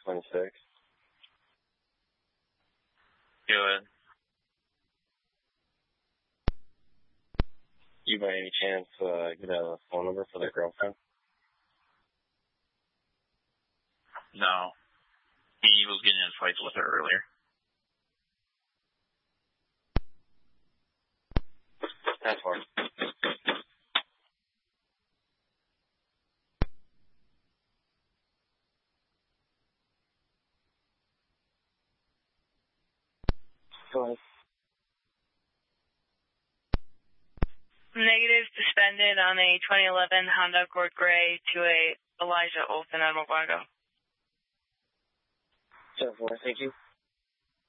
26. Good. You by any chance get a phone number for their girlfriend? No. He was getting in fights with her earlier. That's hard. Go ahead. Negative, suspended on a 2011 Honda Accord Gray to a Elijah Olsen at Mobago. 7-4, thank you.